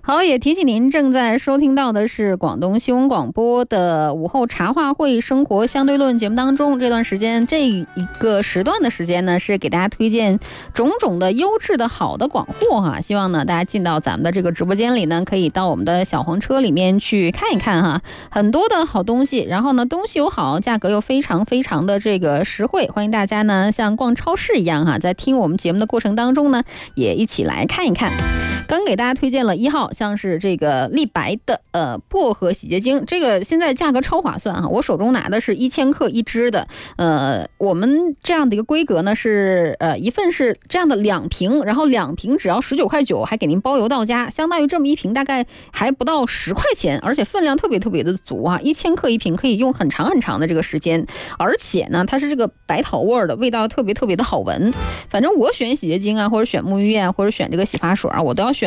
好，也提醒您正在收听到的是广东新闻广播的午后茶话会生活相对论节目当中，这段时间这一个时段的时间呢，是给大家推荐种种的优质的好的广货哈。希望呢大家进到咱们的这个直播间里呢，可以到我们的小黄车里面去看一看哈，很多的好东西，然后呢东西又好，价格又非常非常的这个实惠，欢迎大家呢像逛超市一样哈，在听我们节目的过程当中呢，也一起来看一看。刚给大家推荐了1号，像是这个立白的薄荷洗洁精，这个现在价格超划算哈，我手中拿的是1000克1支的，我们这样的一个规格呢是一份是这样的2瓶，然后2瓶只要19.9块，还给您包邮到家，相当于这么1瓶大概还不到10块钱，而且分量特别特别的足啊，1000克1瓶可以用很长很长的这个时间，而且呢它是这个白桃味的，味道特别特别的好闻。反正我选洗洁精啊，或者选沐浴液啊，或者选这个洗发水啊，我都要选